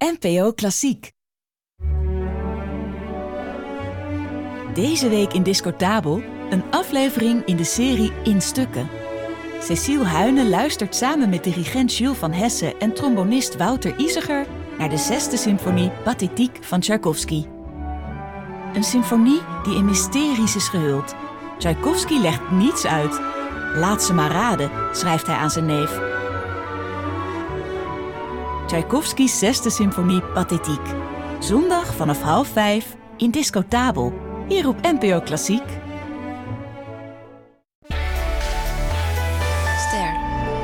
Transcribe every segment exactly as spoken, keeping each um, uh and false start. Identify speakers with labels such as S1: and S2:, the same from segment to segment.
S1: N P O Klassiek. Deze week in Discotabel een aflevering in de serie In Stukken. Cecile Huyne luistert samen met dirigent Jules van Hesse en trombonist Wouter Isiger naar de zesde symfonie Pathétique van Tchaikovsky. Een symfonie die in mysteries is gehuld. Tchaikovsky legt niets uit. Laat ze maar raden, schrijft hij aan zijn neef. Tchaikovskys zesde symfonie Pathétique. Zondag vanaf half vijf in Discotabel, hier op N P O Klassiek.
S2: Ster.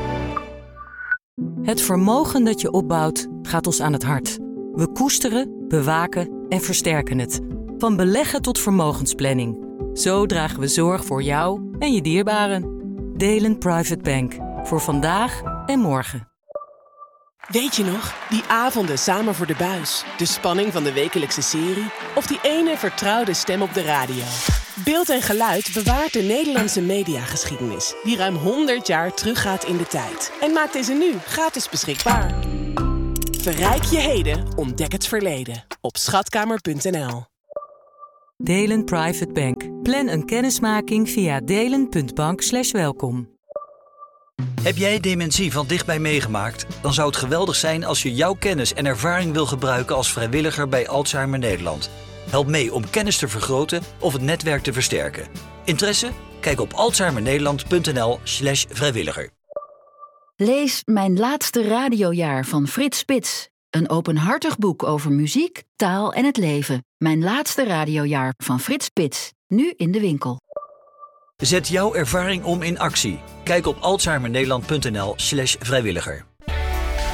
S3: Het vermogen dat je opbouwt gaat ons aan het hart. We koesteren, bewaken en versterken het. Van beleggen tot vermogensplanning. Zo dragen we zorg voor jou en je dierbaren. Delen Private Bank. Voor vandaag en morgen.
S4: Weet je nog? Die avonden samen voor de buis. De spanning van de wekelijkse serie. Of die ene vertrouwde stem op de radio. Beeld en geluid bewaart de Nederlandse mediageschiedenis. Die ruim honderd jaar teruggaat in de tijd. En maakt deze nu gratis beschikbaar. Verrijk je heden, ontdek het verleden. Op schatkamer punt n l.
S3: Delen Private Bank. Plan een kennismaking via delen punt bank slash welkom.
S5: Heb jij dementie van dichtbij meegemaakt? Dan zou het geweldig zijn als je jouw kennis en ervaring wil gebruiken als vrijwilliger bij Alzheimer Nederland. Help mee om kennis te vergroten of het netwerk te versterken. Interesse? Kijk op alzheimernederland punt n l slash vrijwilliger.
S6: Lees Mijn laatste radiojaar van Frits Spits. Een openhartig boek over muziek, taal en het leven. Mijn laatste radiojaar van Frits Spits. Nu in de winkel.
S5: Zet jouw ervaring om in actie. Kijk op alzheimernederland punt n l slash vrijwilliger.